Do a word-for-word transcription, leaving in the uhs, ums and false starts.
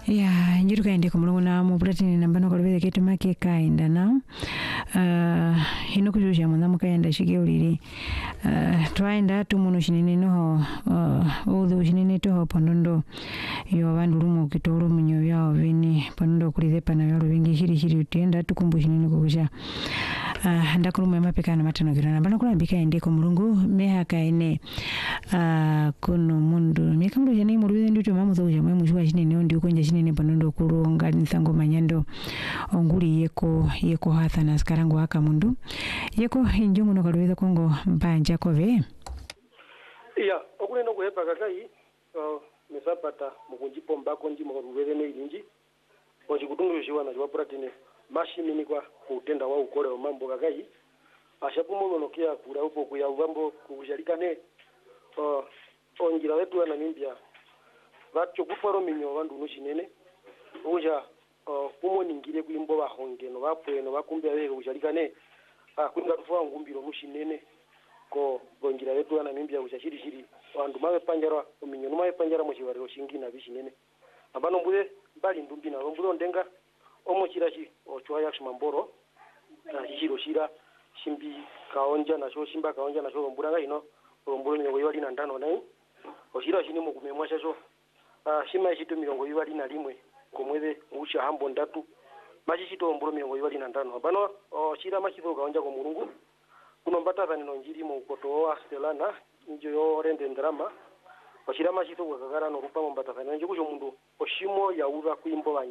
Ya njiru kaende kumulungu na muplatini nambano kalubeze ketu make kaenda na uh, hino kujusha mwana mukaenda shike uliri uh, twaenda tumuno shinene noho uh, udhu shinene toho panondo yo bandu lumu kitoro munyo yao vini panondo kulize pana yalo vingi hiri hiri utienda tukumbu shinene kukusha uh, ndakulumu ya mapekana matano kira nambano kula mbika ende kumulungu meha kaene uh, kuno mundu meka mulu jane mulubize nduto mamu zausha mwemu shua shinene ondi ukonja shinene panondo kulunga nisango manyando onguli yeko yeko hatha na skarangu haka mundu yeko injungu no kalubeza kongo mbanja kove iya okule no kuhepa kakai uh, mesapata mukunjipo mbako ndi mukalubeze ne ilinji ochi kutundu shiwana jwa pratine mashimini kwa kutenda wa ukole wa mambo kakai ashapumo nokia kula upo kuya ubambo kukushalikane uh, onjira wetu na mimbia vacho kufaro minyo vandu nushinene uja uh, kumo ningire kuimbo bahonge no bapwe no bakumbya beke kushalikane ah kuinga tufuwa ngumbiro nushinene ko bongira wetu na mimbia kushashiri shiri vandu mawe panjara minyo mawe panjara mo chiwari shingina bishinene abano mbuye bali ndumbi na mbuye ndenga omo chirachi ochwa ya shimamboro na chiro shira shimbi kaonja na sho shimba kaonja na sho mbura ino mbura minyo yali na ndano nai oshira shini mu kumemwa shacho ah shima ishito mirongo ibali na limwe komweze usha hambo ndatu machishito mburo mirongo ibali na ndano bano oshira machito kaonja ko mulungu kuno mbataza nino njiri mu koto astelana njo yo rende ndrama oshira machito kakara no rupa mbataza njo kujo mundu oshimo ya ura kuimbo